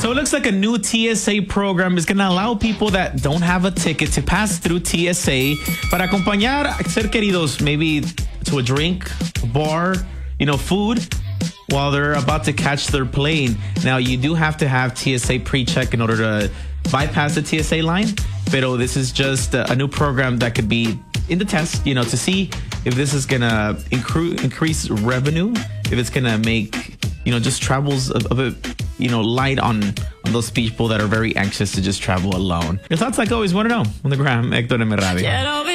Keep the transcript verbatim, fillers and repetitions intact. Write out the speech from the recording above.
So it looks like a new T S A program is going to allow people that don't have a ticket to pass through T S A para acompañar a ser queridos, maybe to a drink, a bar, you know, food, while they're about to catch their plane. Now, you do have to have T S A pre-check in order to bypass the T S A line, pero this is just a, a new program that could be in the test, you know, to see if this is going to incre- increase revenue, if it's going to make, you know, just travels a, a bit, you know, light on, on those people that are very anxious to just travel alone. Your thoughts, like always, want to know on the gram, Hector M. Radio.